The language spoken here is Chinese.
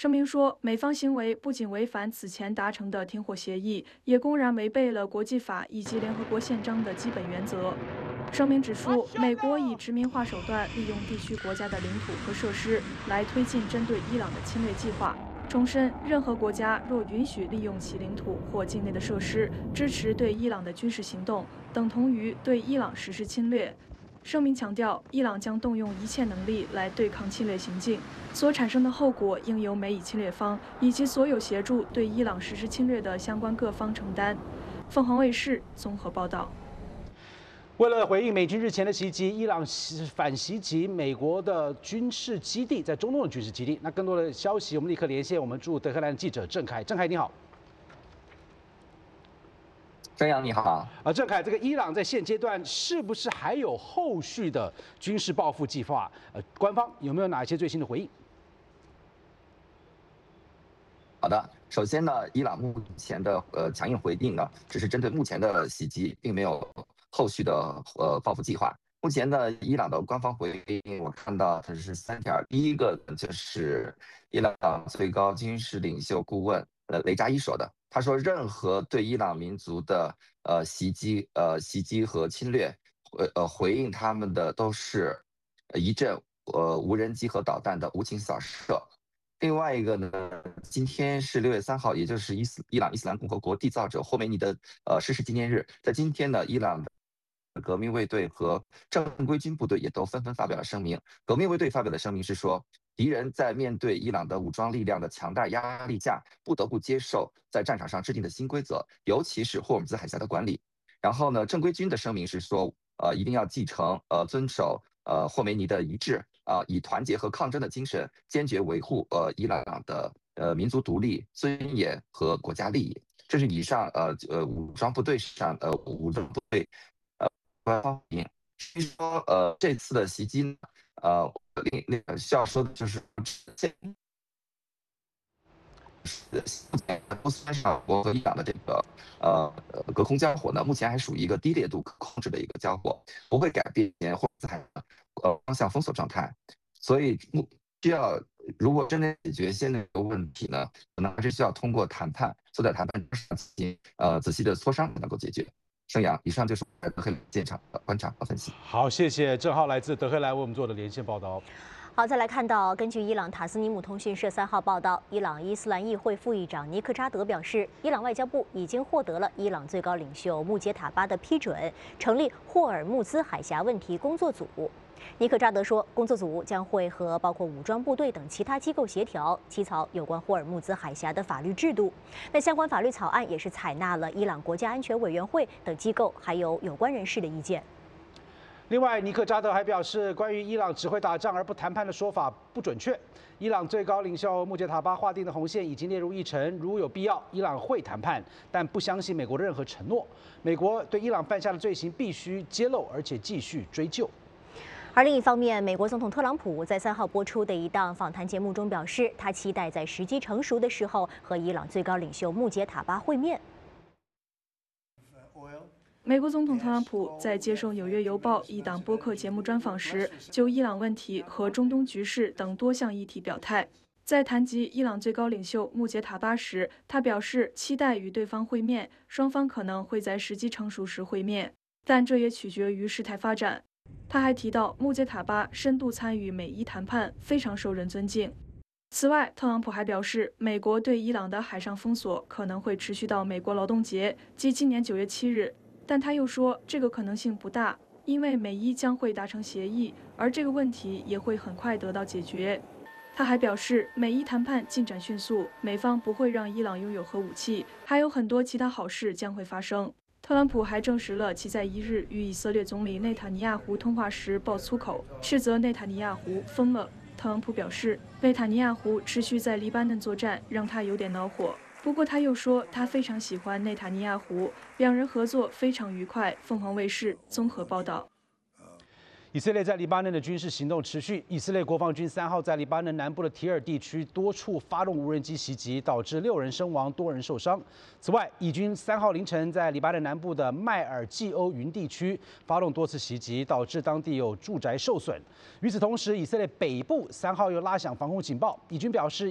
声明说，美方行为不仅违反此前达成的停火协议，也公然违背了国际法以及联合国宪章的基本原则。声明指出，美国以殖民化手段利用地区国家的领土和设施来推进针对伊朗的侵略计划。重申，任何国家若允许利用其领土或境内的设施支持对伊朗的军事行动，等同于对伊朗实施侵略。声明强调，伊朗将动用一切能力来对抗侵略行径，所产生的后果应由美以侵略方以及所有协助对伊朗实施侵略的相关各方承担。凤凰卫视综合报道。 为了回应美军日前的袭击，伊朗反袭击美国的军事基地，在中东的军事基地。那更多的消息，我们立刻连线我们驻德黑兰的记者郑凯。郑凯，你好。 张扬你好。 郑凯，这个伊朗在现阶段是不是还有后续的军事报复计划？官方有没有哪些最新的回应？ 好的，首先呢，伊朗目前的强硬回应呢，只是针对目前的袭击，并没有后续的报复计划。目前呢，伊朗的官方回应我看到它是3条，第一个就是伊朗最高军事领袖顾问雷扎伊说的，他说任何对伊朗民族的袭击和侵略，回应他们的都是一阵无人机和导弹的无情扫射。另外一个呢，今天是6月3号，也就是伊朗伊斯兰共和国缔造者霍梅尼的逝世纪念日。在今天呢，伊朗的革命卫队和正规军部队也都纷纷发表了声明。革命卫队发表的声明是说，敌人在面对伊朗的武装力量的强大压力下，不得不接受在战场上制定的新规则，尤其是霍尔木兹海峡的管理。然后呢，正规军的声明是说，一定要继承遵守霍梅尼的遗志。以团结和抗争的精神，坚决维护伊朗的民族独立、尊严和国家利益。这是以上武装部队官方回应。至于说这次的袭击呢，需要说的就是波斯湾上国和伊朗的这个隔空交火呢，目前还属于一个低烈度可控制的一个交火，不会改变或者方向封锁状态。所以如果真的解决现在的问题呢，可能还是需要通过谈判，坐在谈判桌上进行仔细的磋商才能够解决。盛阳，以上就是我在德黑兰现场的观察和分析。 好，谢谢郑浩来自德黑兰为我们做的连线报道。 好，再来看到，根据伊朗塔斯尼姆通讯社3号报道，伊朗伊斯兰议会副议长尼克扎德表示，伊朗外交部已经获得了伊朗最高领袖穆杰塔巴的批准，成立霍尔木兹海峡问题工作组。尼克扎德说，工作组将会和包括武装部队等其他机构协调，起草有关霍尔木兹海峡的法律制度。那相关法律草案也是采纳了伊朗国家安全委员会等机构还有有关人士的意见。 另外，尼克扎德还表示，关于伊朗只会打仗而不谈判的说法不准确。伊朗最高领袖穆杰塔巴划定的红线已经列入议程，如有必要，伊朗会谈判，但不相信美国的任何承诺。美国对伊朗犯下的罪行必须揭露，而且继续追究。 而另一方面，美国总统特朗普在3号播出的一档访谈节目中表示，他期待在时机成熟的时候和伊朗最高领袖穆杰塔巴会面。 美国总统特朗普在接受《纽约邮报》一档播客节目专访时，就伊朗问题和中东局势等多项议题表态。在谈及伊朗最高领袖穆杰塔巴时，他表示期待与对方会面，双方可能会在时机成熟时会面，但这也取决于事态发展。他还提到，穆杰塔巴深度参与美伊谈判，非常受人尊敬。此外，特朗普还表示，美国对伊朗的海上封锁可能会持续到美国劳动节，即今年9月7日。但他又说，这个可能性不大，因为美伊将会达成协议，而这个问题也会很快得到解决。他还表示，美伊谈判进展迅速，美方不会让伊朗拥有核武器，还有很多其他好事将会发生。特朗普还证实了其在1日与以色列总理内塔尼亚胡通话时爆粗口，斥责内塔尼亚胡疯了。特朗普表示，内塔尼亚胡持续在黎巴嫩作战，让他有点恼火。不过他又说，他非常喜欢内塔尼亚胡，两人合作非常愉快。凤凰卫视综合报道。 以色列在黎巴嫩的军事行动持续。以色列国防军3号在黎巴嫩南部的提尔地区多处发动无人机袭击，导致6人身亡，多人受伤。此外，以军3号凌晨在黎巴嫩南部的迈尔济欧云地区发动多次袭击，导致当地有住宅受损。与此同时，以色列北部3号又拉响防空警报。以军表示，